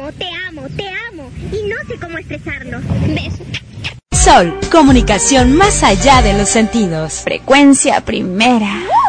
te amo. Y no sé cómo expresarlo. Besos. Sol, comunicación más allá de los sentidos. Frecuencia primera.